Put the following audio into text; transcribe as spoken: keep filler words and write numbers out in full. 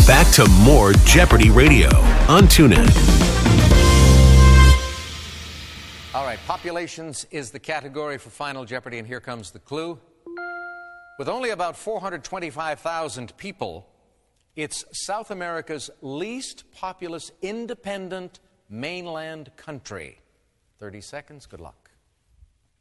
back to more Jeopardy Radio on TuneIn. All right, populations is the category for Final Jeopardy, and here comes the clue. With only about four hundred twenty-five thousand people, it's South America's least populous independent mainland country. thirty seconds, good luck.